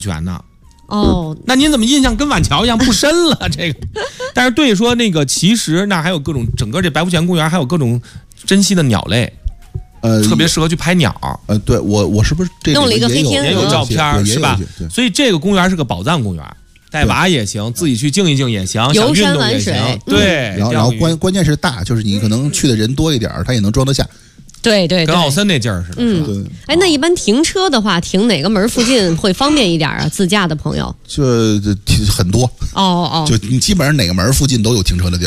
泉呢。 哦， 那您怎么印象跟晚桥一样不深了？这个，但是对说那个，其实那还有各种，整个这白湖泉公园还有各种珍稀的鸟类，特别适合去拍鸟。 对我是不是这弄了一个飞天也有照片是吧？所以这个公园是个宝藏公园，带娃也行，自己去静一静也行，想运动也行。对， 然后关键是大，就是你可能去的人多一点，它也能装得下。 对，跟奥森那劲儿似的。 对。 哎，那一般停车的话，停哪个门附近会方便一点啊？自驾的朋友就很多。 哦， 就你基本上哪个门附近都有停车的地儿。